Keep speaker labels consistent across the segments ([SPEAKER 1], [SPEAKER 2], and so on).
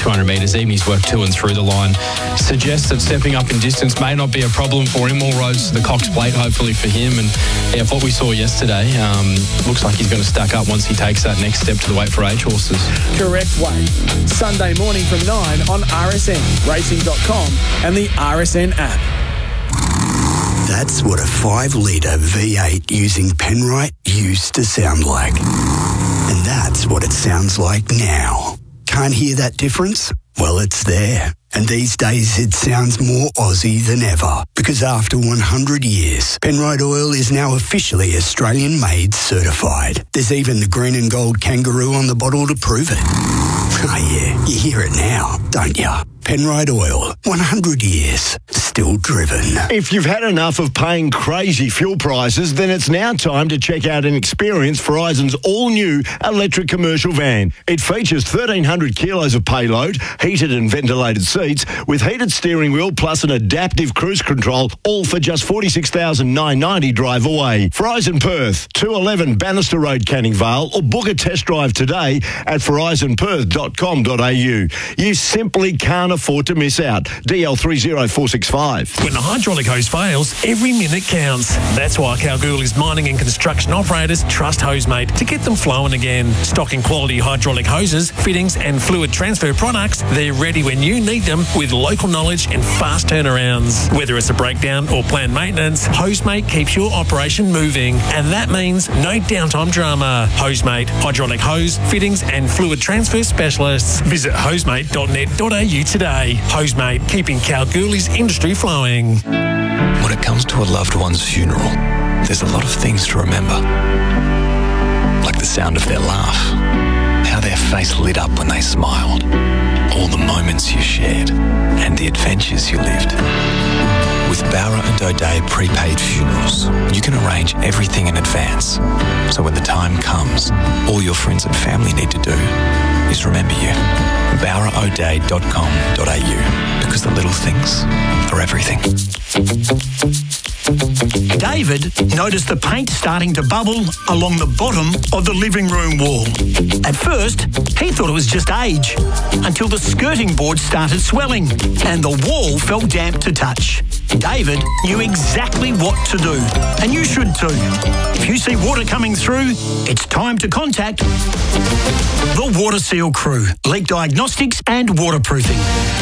[SPEAKER 1] 200 metres, even his work to and through the line suggests that stepping up in distance may not be a problem for him. All roads to the Cox Plate, hopefully for him. And if what we saw yesterday, looks like he's going to stack up once he takes that next step to the weight for age horses.
[SPEAKER 2] Correct weight. Sunday morning from 9 on RSN, racing.com and the RSN app.
[SPEAKER 3] That's what a 5-litre V8 using Penrite used to sound like. And that's what it sounds like now. Can't hear that difference? Well, it's there. And these days it sounds more Aussie than ever. Because after 100 years, Penrite Oil is now officially Australian-made certified. There's even the green and gold kangaroo on the bottle to prove it. Oh yeah, you hear it now, don't you? Penrite Oil, 100 years, still driven.
[SPEAKER 4] If you've had enough of paying crazy fuel prices, then it's now time to check out and experience Verizon's all-new electric commercial van. It features 1,300 kilos of payload, heated and ventilated seats, with heated steering wheel plus an adaptive cruise control, all for just $46,990 drive away. Verizon Perth, 211 Bannister Road, Canning Vale, or book a test drive today at verizonperth.com.au. You simply can't afford to miss out. DL30465.
[SPEAKER 5] When the hydraulic hose fails, every minute counts. That's why Kalgoorlie's mining and construction operators trust Hosemate to get them flowing again. Stocking quality hydraulic hoses, fittings and fluid transfer products, they're ready when you need them with local knowledge and fast turnarounds. Whether it's a breakdown or planned maintenance, Hosemate keeps your operation moving. And that means no downtime drama. Hosemate, hydraulic hose, fittings and fluid transfer specialists. Visit hosemate.net.au today. Hosemate, keeping Kalgoorlie's industry flowing.
[SPEAKER 6] When it comes to a loved one's funeral, there's a lot of things to remember. Like the sound of their laugh, how their face lit up when they smiled, all the moments you shared, and the adventures you lived. With Bowra and O'Dea prepaid funerals, you can arrange everything in advance. So when the time comes, all your friends and family need to do is remember you. BowraO'Dea.com.au, because the little things are everything.
[SPEAKER 7] David noticed the paint starting to bubble along the bottom of the living room wall. At first, he thought it was just age, until the skirting board started swelling and the wall felt damp to touch. David knew exactly what to do, and you should too. If you see water coming through, it's time to contact the Water Seal crew, leak diagnostics and waterproofing.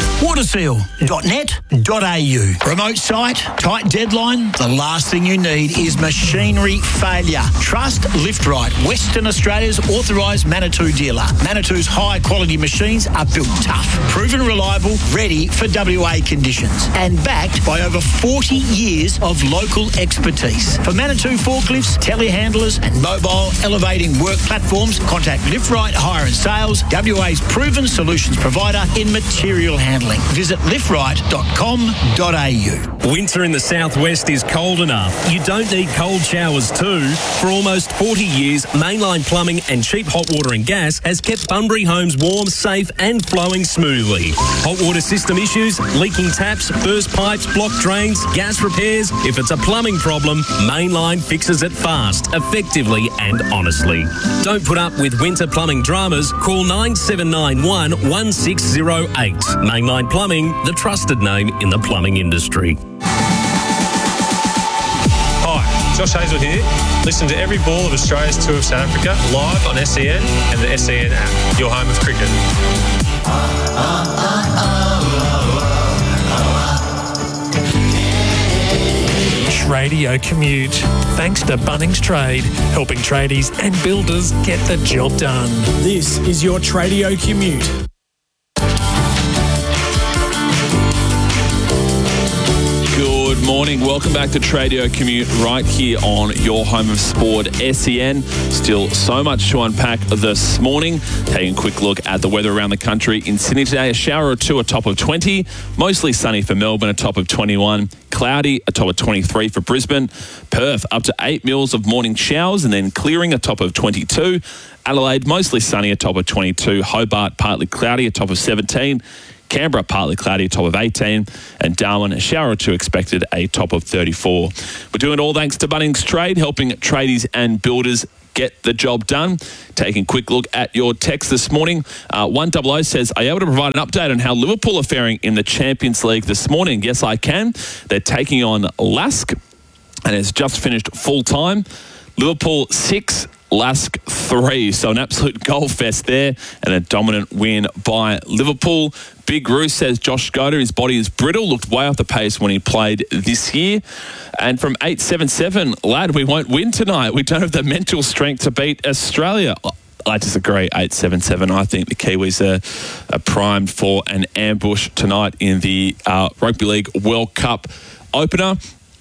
[SPEAKER 7] Waterseal.net.au. Remote site, tight deadline. The last thing you need is machinery failure. Trust Liftrite, Western Australia's authorised Manitou dealer. Manitou's high-quality machines are built tough, proven reliable, ready for WA conditions, and backed by over 40 years of local expertise. For Manitou forklifts, telehandlers and mobile elevating work platforms, contact Liftrite Hire and Sales, WA's proven solutions provider in material handling. Visit liftrite.com.au.
[SPEAKER 8] Winter in the southwest is cold enough. You don't need cold showers too. For almost 40 years, Mainline Plumbing and Cheap Hot Water and Gas has kept Bunbury homes warm, safe and flowing smoothly. Hot water system issues, leaking taps, burst pipes, blocked drains, gas repairs. If it's a plumbing problem, Mainline fixes it fast, effectively and honestly. Don't put up with winter plumbing dramas. Call 9791 1608. Mainline Plumbing, the trusted name in the plumbing industry.
[SPEAKER 9] Hi, Josh Hazel here. Listen to every ball of Australia's Tour of South Africa live on SEN and the SEN app, your home of cricket.
[SPEAKER 5] Radio Commute. Thanks to Bunnings Trade, helping tradies and builders get the job done.
[SPEAKER 2] This is your Tradio Commute.
[SPEAKER 10] Good morning. Welcome back to Tradio Commute right here on your home of sport, SEN. Still so much to unpack this morning. Taking a quick look at the weather around the country. In Sydney today, a shower or two, a top of 20. Mostly sunny for Melbourne, a top of 21. Cloudy, a top of 23 for Brisbane. Perth, up to 8 mils of morning showers and then clearing, a top of 22. Adelaide, mostly sunny, a top of 22. Hobart, partly cloudy, a top of 17. Canberra, partly cloudy, a top of 18. And Darwin, a shower or two expected, a top of 34. We're doing it all thanks to Bunnings Trade, helping tradies and builders get the job done. Taking a quick look at your text this morning. 100 says, are you able to provide an update on how Liverpool are faring in the Champions League this morning? Yes, I can. They're taking on Lask, and it's just finished full time. Liverpool 6, Lask 3. So an absolute goal fest there and a dominant win by Liverpool. Big Roo says Josh Skoda, his body is brittle, looked way off the pace when he played this year. And from 877, lad, we won't win tonight. We don't have the mental strength to beat Australia. I disagree, 877. I think the Kiwis are primed for an ambush tonight in the Rugby League World Cup opener.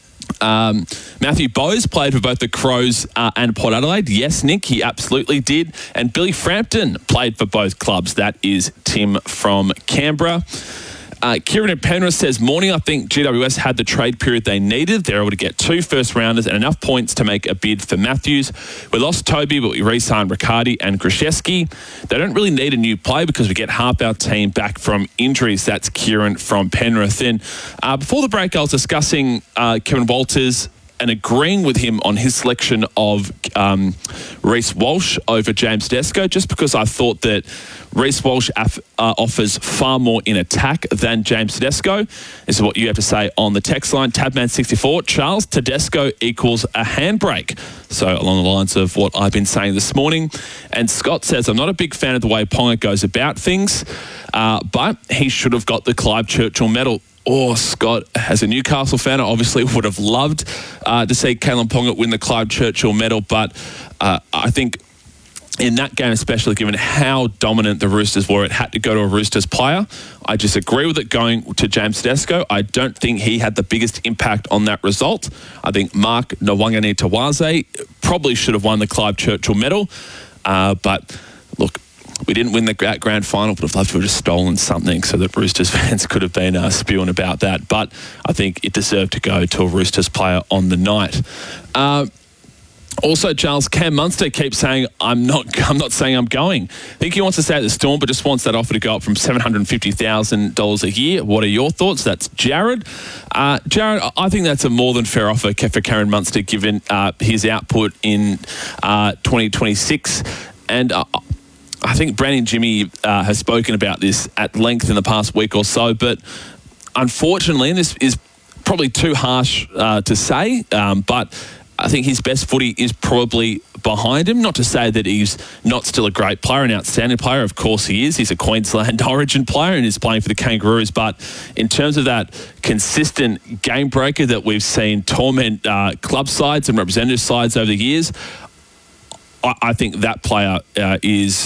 [SPEAKER 10] Matthew Bowes played for both the Crows and Port Adelaide. Yes, Nick, he absolutely did. And Billy Frampton played for both clubs. That is Tim from Canberra. Kieran in Penrith says, morning, I think GWS had the trade period they needed. They're able to get 2 first-rounders and enough points to make a bid for Matthews. We lost Toby, but we re-signed Riccardi and Grishevsky. They don't really need a new play because we get half our team back from injuries. That's Kieran from Penrith. And before the break, I was discussing Kevin Walters and agreeing with him on his selection of Reece Walsh over James Tedesco, just because I thought that Reece Walsh offers far more in attack than James Tedesco. This is what you have to say on the text line. Tabman64, Charles, Tedesco equals a handbrake. So along the lines of what I've been saying this morning. And Scott says, I'm not a big fan of the way Ponga goes about things, but he should have got the Clive Churchill medal. Or Scott, as a Newcastle fan, I obviously would have loved to see Kalyn Ponga win the Clive Churchill medal, but I think in that game, especially given how dominant the Roosters were, it had to go to a Roosters player. I disagree with it going to James Tedesco. I don't think he had the biggest impact on that result. I think Mark Nwangani-Tawaze probably should have won the Clive Churchill medal, but look, we didn't win the grand final, but I'd love to have just stolen something so that Roosters fans could have been spewing about that. But I think it deserved to go to a Roosters player on the night. Also, Charles, Cam Munster keeps saying, I'm not saying I'm going. I think he wants to stay at the Storm, but just wants that offer to go up from $750,000 a year. What are your thoughts? That's Jared. Jared, I think that's a more than fair offer for Cameron Munster, given his output in 2026. And I think Brandon Jimmy has spoken about this at length in the past week or so, but unfortunately, and this is probably too harsh to say, but I think his best footy is probably behind him. Not to say that he's not still a great player, an outstanding player. Of course he is. He's a Queensland origin player and is playing for the Kangaroos. But in terms of that consistent game breaker that we've seen torment club sides and representative sides over the years, I think that player is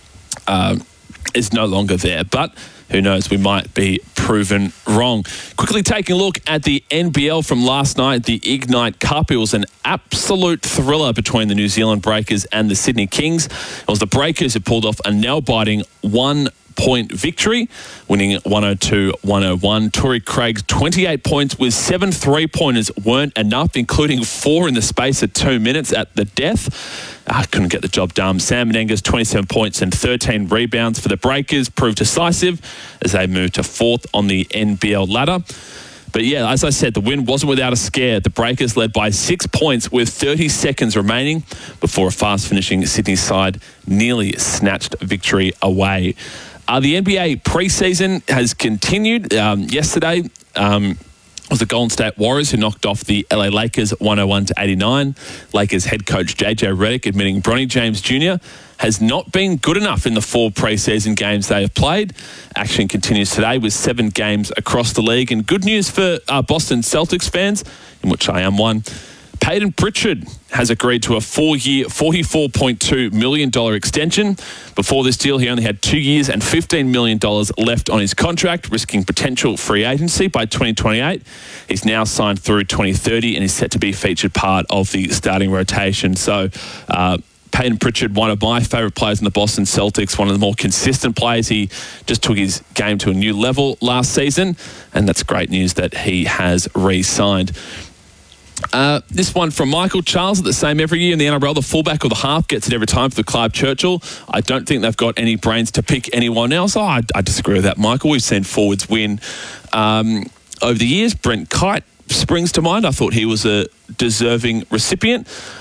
[SPEAKER 10] no longer there. But who knows, we might be proven wrong. Quickly taking a look at the NBL from last night, the Ignite Cup. It was an absolute thriller between the New Zealand Breakers and the Sydney Kings. It was the Breakers who pulled off a nail-biting 1-point victory, winning 102-101. Torrey Craig's 28 points with 7 3-pointers weren't enough, including 4 in the space of 2 minutes at the death. Couldn't get the job done. Sam Menenga's 27 points and 13 rebounds for the Breakers proved decisive as they moved to 4th on the NBL ladder. But yeah, as I said, the win wasn't without a scare. The Breakers led by 6 points with 30 seconds remaining before a fast-finishing Sydney side nearly snatched victory away. The NBA preseason has continued. Yesterday was the Golden State Warriors who knocked off the LA Lakers 101-89. Lakers head coach JJ Redick admitting Bronny James Jr. has not been good enough in the 4 preseason games they have played. Action continues today with 7 games across the league. And good news for Boston Celtics fans, in which I am one. Peyton Pritchard has agreed to a 4-year, $44.2 million extension. Before this deal, he only had 2 years and $15 million left on his contract, risking potential free agency by 2028. He's now signed through 2030 and is set to be featured part of the starting rotation. So, Peyton Pritchard, one of my favourite players in the Boston Celtics, one of the more consistent players. He just took his game to a new level last season, and that's great news that he has re-signed. This one from Michael Charles, the same every year in the NRL, the fullback or the half gets it every time for the Clive Churchill. I don't think they've got any brains to pick anyone else. I disagree with that, Michael. We've seen forwards win over the years. Brent Kite springs to mind. I thought he was a deserving recipient.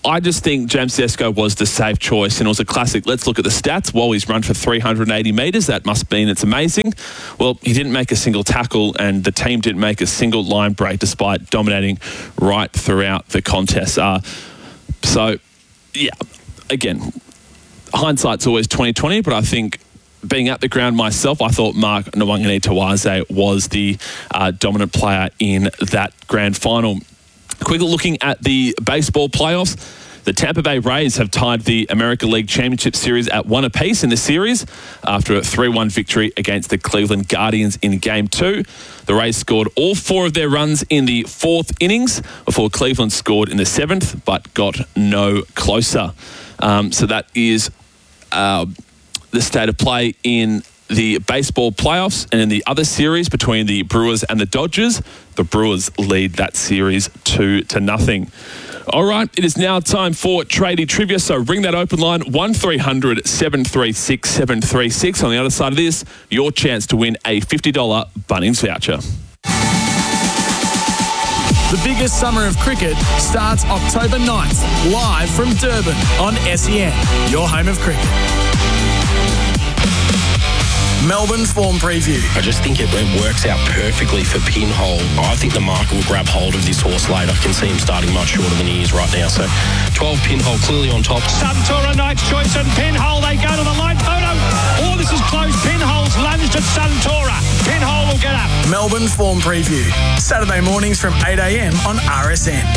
[SPEAKER 10] I just think James Tedesco was the safe choice, and it was a classic. Let's look at the stats. Well, he's run for 380 metres. That must mean it's amazing. Well, he didn't make a single tackle, and the team didn't make a single line break despite dominating right throughout the contest. So, yeah, again, hindsight's always 20/20, but I think being at the ground myself, I thought Mark Nwangane Tawaze was the dominant player in that grand final. Quickly looking at the baseball playoffs, the Tampa Bay Rays have tied the American League Championship Series at 1 apiece in the series after a 3-1 victory against the Cleveland Guardians in Game 2. The Rays scored all 4 of their runs in the 4th innings before Cleveland scored in the 7th, but got no closer. So that is the state of play in the baseball playoffs. And in the other series between the Brewers and the Dodgers, the Brewers lead that series 2-0. All right, it is now time for Tradie Trivia, so ring that open line, 1300 736 736. On the other side of this, your chance to win a $50 Bunnings voucher.
[SPEAKER 2] The biggest summer of cricket starts October 9th, live from Durban on SEN, your home of cricket. Melbourne form preview.
[SPEAKER 11] I just think it works out perfectly for Pinhole. I think the market will grab hold of this horse late. I can see him starting much shorter than he is right now. So 12 Pinhole clearly on top.
[SPEAKER 12] Suntora, Knight's Choice and Pinhole. They go to the line photo. Oh, this is close. Pinhole's lunged at Suntora. Pinhole will get up.
[SPEAKER 2] Melbourne form preview. Saturday mornings from 8 a.m. on RSN.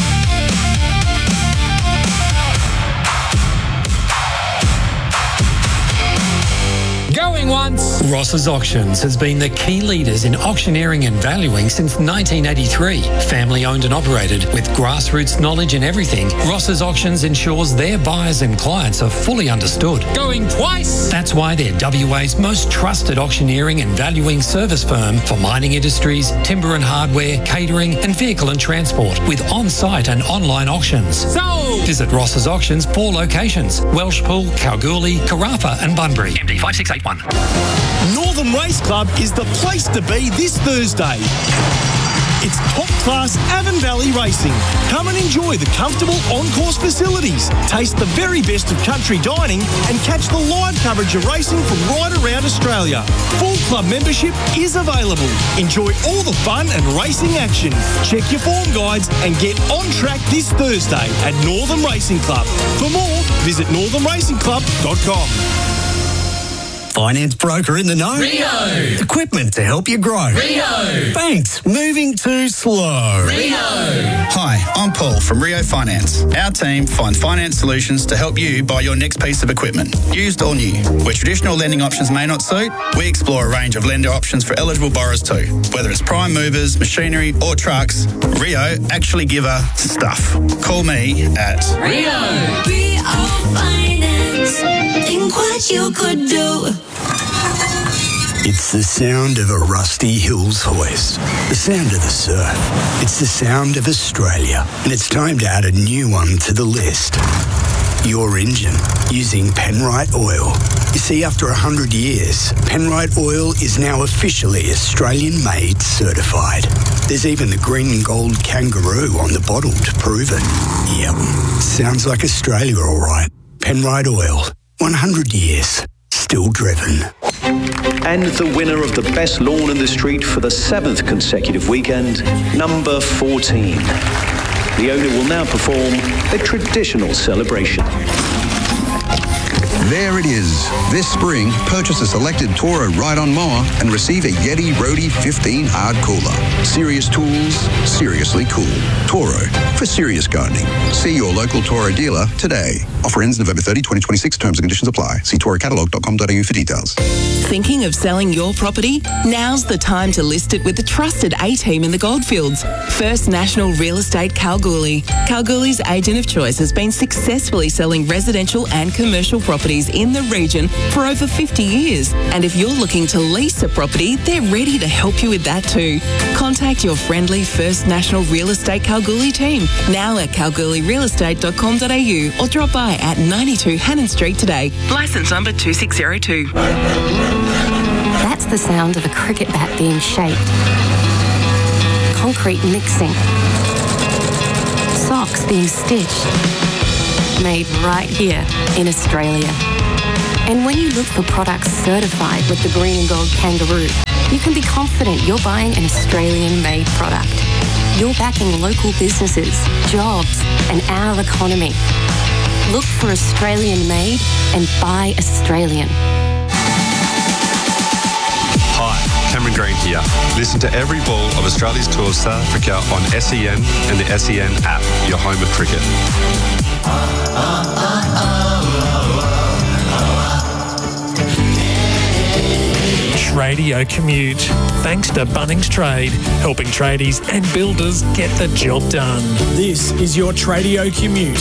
[SPEAKER 13] Going once. Ross's Auctions has been the key leaders in auctioneering and valuing since 1983. Family owned and operated with grassroots knowledge in everything, Ross's Auctions ensures their buyers and clients are fully understood. Going twice. That's why they're WA's most trusted auctioneering and valuing service firm for mining industries, timber and hardware, catering and vehicle and transport with on-site and online auctions. So visit Ross's Auctions 4 locations: Welshpool, Kalgoorlie, Carafa and Bunbury. MD 5681.
[SPEAKER 14] Northern Race Club is the place to be this Thursday. It's top-class Avon Valley racing. Come and enjoy the comfortable on-course facilities, taste the very best of country dining and catch the live coverage of racing from right around Australia. Full club membership is available. Enjoy all the fun and racing action. Check your form guides and get on track this Thursday at Northern Racing Club. For more, visit northernracingclub.com.
[SPEAKER 3] Finance broker in the know.
[SPEAKER 15] Rio.
[SPEAKER 3] Equipment to help you grow.
[SPEAKER 15] Rio.
[SPEAKER 3] Banks moving too slow.
[SPEAKER 15] Rio.
[SPEAKER 16] Hi, I'm Paul from Rio Finance. Our team finds finance solutions to help you buy your next piece of equipment, used or new. Where traditional lending options may not suit, we explore a range of lender options for eligible borrowers too. Whether it's prime movers, machinery or trucks, Rio actually give a stuff. Call me at
[SPEAKER 15] Rio. Rio Finance. Think what you could do.
[SPEAKER 3] It's the sound of a Rusty Hills hoist, the sound of the surf. It's the sound of Australia, and it's time to add a new one to the list. Your engine, using Penrite Oil. You see, after 100 years, Penrite Oil is now officially Australian-made certified. There's even the green and gold kangaroo on the bottle to prove it. Yep, sounds like Australia all right. Penrite Oil, 100 years, still driven.
[SPEAKER 17] And the winner of the best lawn in the street for the 7th consecutive weekend, number 14. The owner will now perform a traditional celebration.
[SPEAKER 18] There it is. This spring, purchase a selected Toro ride-on mower and receive a Yeti Roadie 15 hard cooler. Serious tools, seriously cool. Toro, for serious gardening. See your local Toro dealer today. Offer ends November 30, 2026. Terms and conditions apply. See torocatalog.com.au for details.
[SPEAKER 19] Thinking of selling your property? Now's the time to list it with the trusted A-team in the Goldfields. First National Real Estate Kalgoorlie. Kalgoorlie's agent of choice has been successfully selling residential and commercial properties in the region for over 50 years. And if you're looking to lease a property, they're ready to help you with that too. Contact your friendly First National Real Estate Kalgoorlie team, now at kalgoorlierealestate.com.au or drop by at 92 Hannon Street today. Licence number 2602.
[SPEAKER 20] That's the sound of a cricket bat being shaped. Concrete mixing. Socks being stitched. made right here in Australia. And when you look for products certified with the green and gold kangaroo, you can be confident you're buying an Australian-made product. You're backing local businesses, jobs, and our economy. Look for Australian-made and buy Australian.
[SPEAKER 21] Hi, Cameron Green here. Listen to every ball of Australia's tour of South Africa on SEN and the SEN app, your home of cricket.
[SPEAKER 5] Radio Commute. Thanks to Bunnings Trade, helping tradies and builders get the job done.
[SPEAKER 2] This is your Tradio Commute.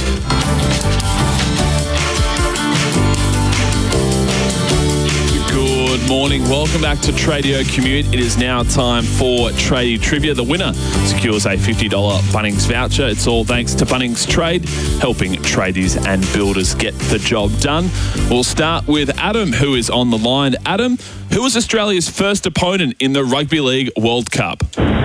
[SPEAKER 10] Good morning. Welcome back to Tradio Commute. It is now time for Tradie Trivia. The winner secures a $50 Bunnings voucher. It's all thanks to Bunnings Trade, helping tradies and builders get the job done. We'll start with Adam, who is on the line. Adam, who was Australia's first opponent in the Rugby League World Cup?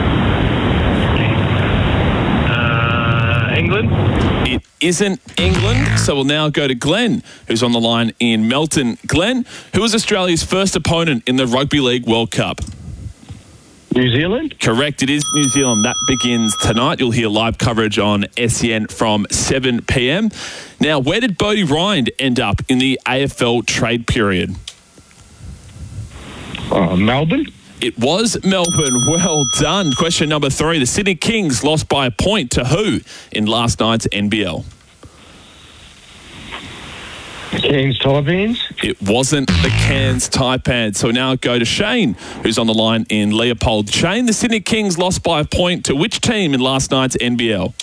[SPEAKER 22] England.
[SPEAKER 10] It isn't England, so we'll now go to Glenn, who's on the line in Melton. Glenn, who was Australia's first opponent in the Rugby League World Cup?
[SPEAKER 22] New Zealand?
[SPEAKER 10] Correct, it is New Zealand. That begins tonight. You'll hear live coverage on SEN from 7 p.m. Now, where did Bodie Ryan end up in the AFL trade period?
[SPEAKER 22] Melbourne?
[SPEAKER 10] It was Melbourne. Well done. Question number 3. The Sydney Kings lost by a point to who in last night's NBL?
[SPEAKER 22] Cairns Taipans?
[SPEAKER 10] It wasn't the Cairns Taipans. So now go to Shane, who's on the line in Leopold. Shane, the Sydney Kings lost by a point to which team in last night's NBL?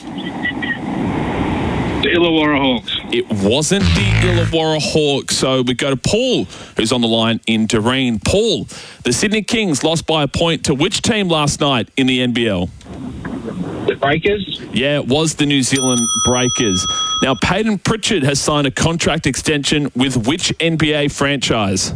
[SPEAKER 22] The Illawarra Hawks.
[SPEAKER 10] It wasn't the Illawarra Hawks. So we go to Paul, who's on the line in Doreen. Paul, the Sydney Kings lost by a point to which team last night in the NBL?
[SPEAKER 22] The Breakers?
[SPEAKER 10] Yeah, it was the New Zealand Breakers. Now, Peyton Pritchard has signed a contract extension with which NBA franchise?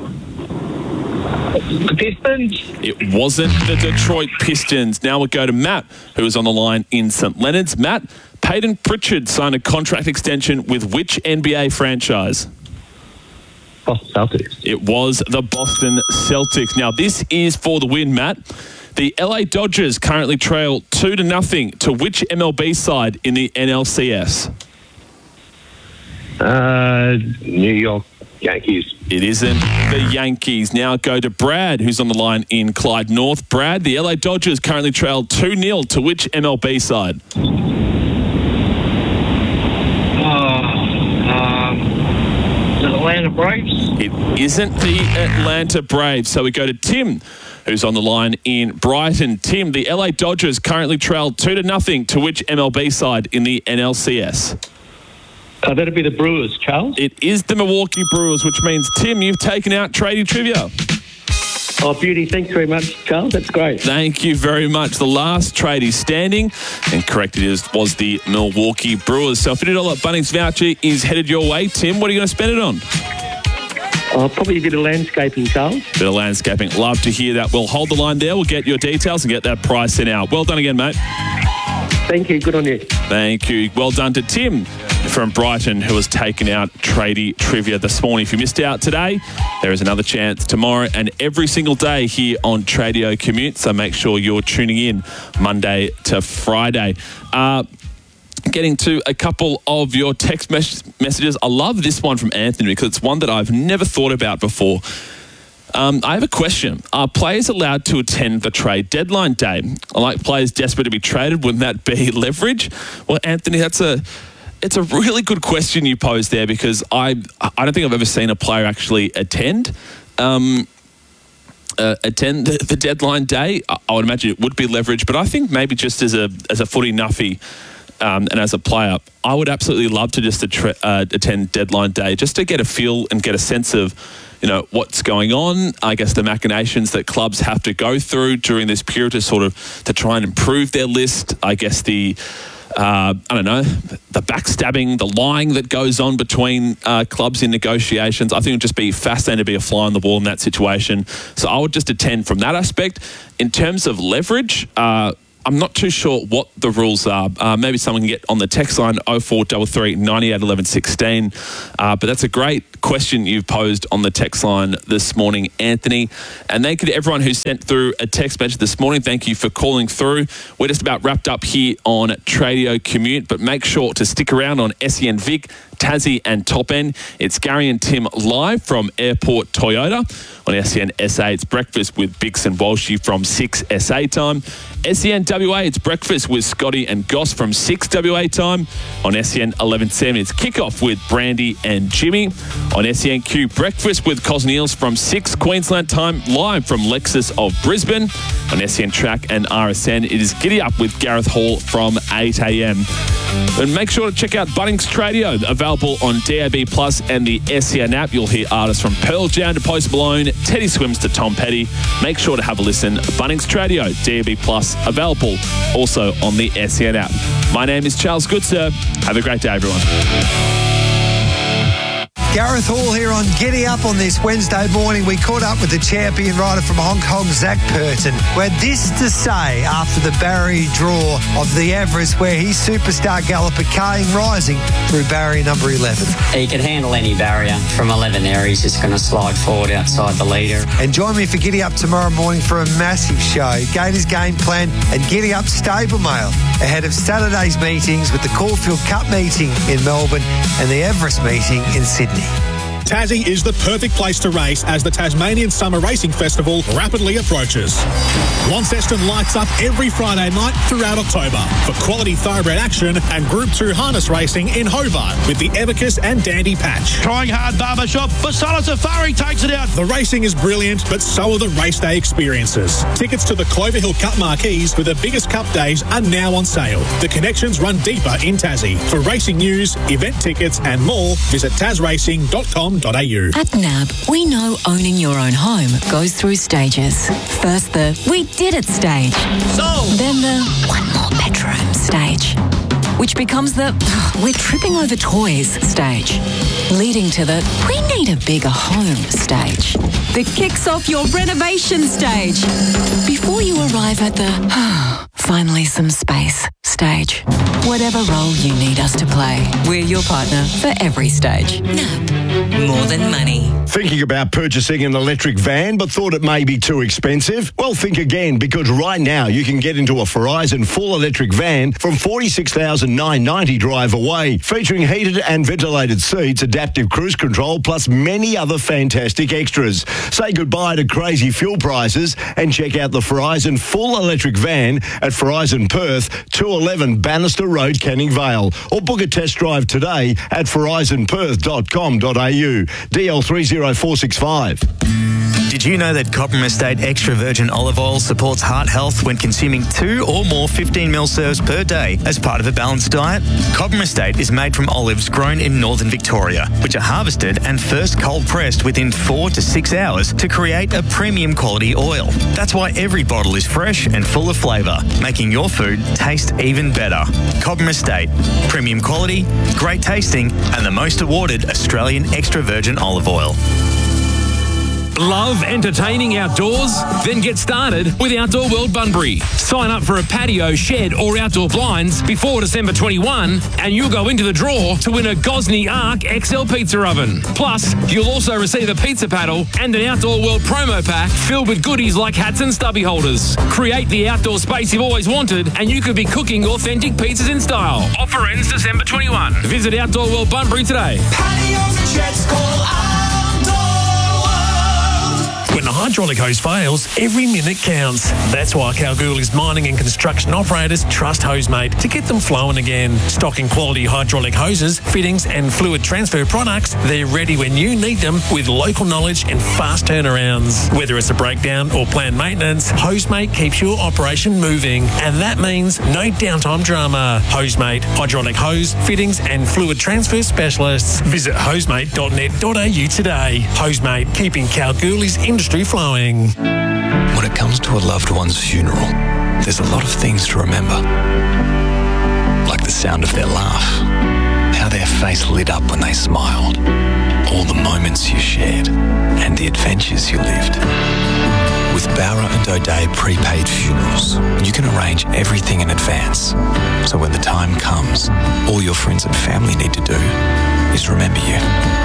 [SPEAKER 22] The Pistons?
[SPEAKER 10] It wasn't the Detroit Pistons. Now we'll go to Matt, who is on the line in St Leonard's. Matt, Peyton Pritchard signed a contract extension with which NBA franchise?
[SPEAKER 22] Boston Celtics.
[SPEAKER 10] It was the Boston Celtics. Now, this is for the win, Matt. The LA Dodgers currently trail 2-0 to which MLB side in the NLCS?
[SPEAKER 22] New York Yankees.
[SPEAKER 10] It isn't the Yankees. Now go to Brad, who's on the line in Clyde North. Brad, the LA Dodgers currently trail 2-0 to which MLB side?
[SPEAKER 22] Atlanta Braves?
[SPEAKER 10] It isn't the Atlanta Braves. So we go to Tim, who's on the line in Brighton. Tim, the LA Dodgers currently trail 2-0 to which MLB side in the NLCS?
[SPEAKER 22] That'd be the Brewers, Charles.
[SPEAKER 10] It is the Milwaukee Brewers, which means, Tim, you've taken out Tradie Trivia.
[SPEAKER 22] Oh, beauty. Thanks very much, Charles. That's great.
[SPEAKER 10] Thank you very much. The last tradie standing, and correct it is, was the Milwaukee Brewers. So a $50 Bunnings voucher is headed your way. Tim, what are you going to spend it on?
[SPEAKER 22] Probably a bit of landscaping, Charles.
[SPEAKER 10] Bit of landscaping. Love to hear that. We'll hold the line there. We'll get your details and get that price sent out. Well done again, mate.
[SPEAKER 22] Thank you. Good on you.
[SPEAKER 10] Thank you. Well done to Tim from Brighton, who has taken out Tradie Trivia this morning. If you missed out today, there is another chance tomorrow and every single day here on Tradio Commute. So make sure you're tuning in Monday to Friday. Getting to a couple of your text messages. I love this one from Anthony because it's one that I've never thought about before. I have a question. Are players allowed to attend the trade deadline day? Like players desperate to be traded, wouldn't that be leverage? Well, Anthony, it's a really good question you posed there because I don't think I've ever seen a player actually attend the deadline day. I would imagine it would be leverage, but I think maybe just as a footy nuffy and as a player, I would absolutely love to just attend deadline day just to get a feel and get a sense of, you know, what's going on. I guess the machinations that clubs have to go through during this period to try and improve their list. I guess the backstabbing, the lying that goes on between clubs in negotiations. I think it would just be fascinating to be a fly on the wall in that situation. So I would just attend from that aspect. In terms of leverage, I'm not too sure what the rules are. Maybe someone can get on the text line 0433 98 11 16. But that's a great question you've posed on the text line this morning, Anthony. And thank you to everyone who sent through a text message this morning. Thank you for calling through. We're just about wrapped up here on Tradio Commute, but make sure to stick around on SEN Vic, Tassie and Top End. It's Gary and Tim live from Airport Toyota. On SEN SA, it's breakfast with Bix and Walshy from 6 SA time. SEN WA, it's breakfast with Scotty and Goss from 6 WA time. On SEN 11:7, it's kickoff with Brandy and Jimmy. On SENQ, breakfast with Cos Neils from 6 Queensland time, live from Lexus of Brisbane. On SEN Track and RSN, it is Giddy Up with Gareth Hall from 8 a.m. And make sure to check out Bunnings Tradio, available on DAB Plus and the SEN app. You'll hear artists from Pearl Jam to Post Malone, Teddy Swims to Tom Petty. Make sure to have a listen. Bunnings Tradio, DAB Plus, available also on the SEN app. My name is Charles Goodsir. Have a great day, everyone.
[SPEAKER 1] Gareth Hall here on Giddy Up on this Wednesday morning. We caught up with the champion rider from Hong Kong, Zach Purton, who had this to say after the barrier draw of the Everest, where his superstar galloper Kane rising through barrier number 11.
[SPEAKER 4] He could handle any barrier. From 11 there, he's just going to slide forward outside the leader.
[SPEAKER 1] And join me for Giddy Up tomorrow morning for a massive show. Gators Game Plan and Giddy Up Stable Mail ahead of Saturday's meetings with the Caulfield Cup meeting in Melbourne and the Everest meeting in Sydney.
[SPEAKER 12] Tassie is the perfect place to race as the Tasmanian Summer Racing Festival rapidly approaches. Launceston lights up every Friday night throughout October for quality thoroughbred action and Group 2 harness racing in Hobart with the Evicus and Dandy Patch.
[SPEAKER 7] Trying hard barbershop, Basala Safari takes it out.
[SPEAKER 12] The racing is brilliant, but so are the race day experiences. Tickets to the Clover Hill Cup marquees with the biggest cup days are now on sale. The connections run deeper in Tassie. For racing news, event tickets and more, visit tasracing.com.
[SPEAKER 23] At NAB, we know owning your own home goes through stages. First the "we did it" stage. Then the "one more bedroom" stage. Which becomes the "we're tripping over toys" stage. Leading to the "we need a bigger home" stage. That kicks off your renovation stage. Before you arrive at the finally some space stage. Whatever role you need us to play, we're your partner for every stage. NAB. More than money.
[SPEAKER 24] Thinking about purchasing an electric van but thought it may be too expensive? Well, think again, because right now you can get into a Verizon full electric van from $46,990 drive away, featuring heated and ventilated seats, adaptive cruise control, plus many other fantastic extras. Say goodbye to crazy fuel prices and check out the Verizon full electric van at Verizon Perth, 211 Bannister Road, Canning Vale, or book a test drive today at verizonperth.com.au. DL 30465.
[SPEAKER 25] Did you know that Cobram Estate Extra Virgin Olive Oil supports heart health when consuming 2 or more 15ml serves per day as part of a balanced diet? Cobram Estate is made from olives grown in northern Victoria, which are harvested and first cold pressed within 4 to 6 hours to create a premium quality oil. That's why every bottle is fresh and full of flavour, making your food taste even better. Cobram Estate, premium quality, great tasting, and the most awarded Australian extra virgin olive oil.
[SPEAKER 5] Love entertaining outdoors? Then get started with Outdoor World Bunbury. Sign up for a patio, shed or outdoor blinds before December 21 and you'll go into the draw to win a Gosney Arc XL pizza oven. Plus, you'll also receive a pizza paddle and an Outdoor World promo pack filled with goodies like hats and stubby holders. Create the outdoor space you've always wanted and you could be cooking authentic pizzas in style. Offer ends December 21. Visit Outdoor World Bunbury today.
[SPEAKER 15] Patios and sheds, call
[SPEAKER 5] When the hydraulic hose fails, every minute counts. That's why Kalgoorlie's mining and construction operators trust Hosemate to get them flowing again. Stocking quality hydraulic hoses, fittings and fluid transfer products, they're ready when you need them with local knowledge and fast turnarounds. Whether it's a breakdown or planned maintenance, Hosemate keeps your operation moving. And that means no downtime drama. Hosemate, hydraulic hose, fittings and fluid transfer specialists. Visit hosemate.net.au today. Hosemate, keeping Kalgoorlie's industry flowing.
[SPEAKER 6] When it comes to a loved one's funeral, there's a lot of things to remember. Like the sound of their laugh, how their face lit up when they smiled, all the moments you shared, and the adventures you lived. With Bowra and O'Dea Prepaid Funerals, you can arrange everything in advance. So when the time comes, all your friends and family need to do is remember you.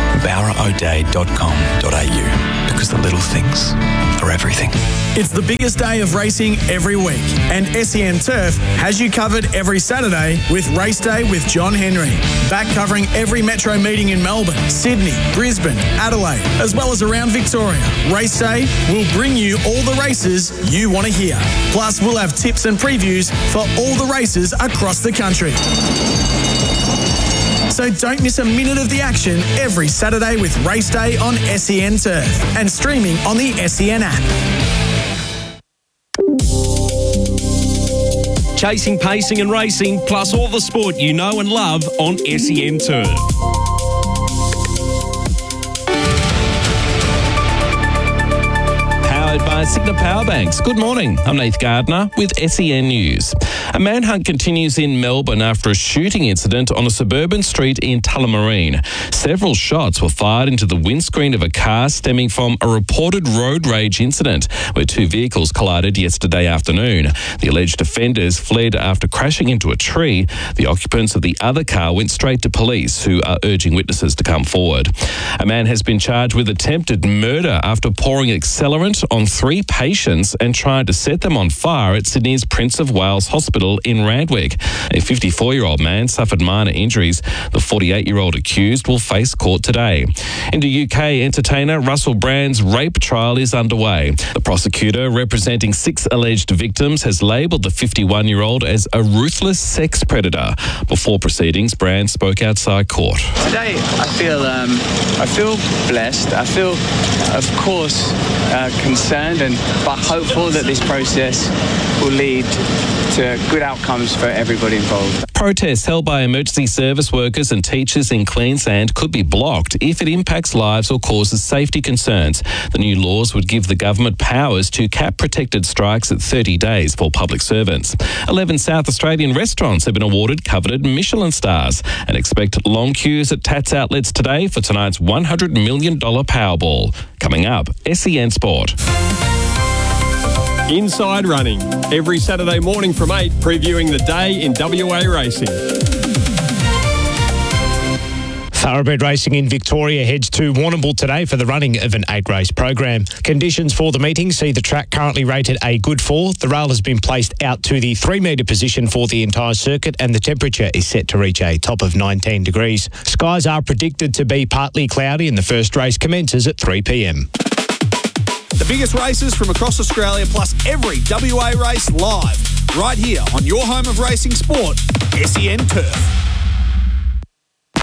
[SPEAKER 6] BowraO'Dea.com.au, because the little things are everything.
[SPEAKER 2] It's the biggest day of racing every week, and SEN Turf has you covered every Saturday with Race Day with John Henry. Back covering every metro meeting in Melbourne, Sydney, Brisbane, Adelaide, as well as around Victoria. Race Day will bring you all the races you want to hear. Plus, we'll have tips and previews for all the races across the country. So don't miss a minute of the action every Saturday with Race Day on SEN Turf and streaming on the SEN app.
[SPEAKER 8] Chasing, pacing and racing, plus all the sport you know and love on SEN Turf.
[SPEAKER 10] Powered by Signa Power Banks. Good morning. I'm Nath Gardner with SEN News. A manhunt continues in Melbourne after a shooting incident on a suburban street in Tullamarine. Several shots were fired into the windscreen of a car stemming from a reported road rage incident where two vehicles collided yesterday afternoon. The alleged offenders fled after crashing into a tree. The occupants of the other car went straight to police, who are urging witnesses to come forward. A man has been charged with attempted murder after pouring accelerant on 3 patients and trying to set them on fire at Sydney's Prince of Wales Hospital in Randwick. A 54-year-old man suffered minor injuries. The 48-year-old accused will face court today. In the UK, entertainer Russell Brand's rape trial is underway. The prosecutor, representing 6 alleged victims, has labelled the 51-year-old as a ruthless sex predator. Before proceedings, Brand spoke outside court.
[SPEAKER 9] Today, I feel blessed. I feel, of course, concerned but hopeful that this process will lead to good outcomes for everybody involved.
[SPEAKER 10] Protests held by emergency service workers and teachers in Queensland could be blocked if it impacts lives or causes safety concerns. The new laws would give the government powers to cap protected strikes at 30 days for public servants. 11 South Australian restaurants have been awarded coveted Michelin stars and expect long queues at Tats outlets today for tonight's $100 million Powerball. Coming up, SEN Sport.
[SPEAKER 8] Inside Running, every Saturday morning from 8, previewing the day in WA racing.
[SPEAKER 11] Thoroughbred Racing in Victoria heads to Warrnambool today for the running of an 8-race program. Conditions for the meeting see the track currently rated a good 4. The rail has been placed out to the 3-metre position for the entire circuit and the temperature is set to reach a top of 19 degrees. Skies are predicted to be partly cloudy and the first race commences at 3 p.m.
[SPEAKER 12] The biggest races from across Australia plus every WA race live right here on your home of racing sport, SEN Turf.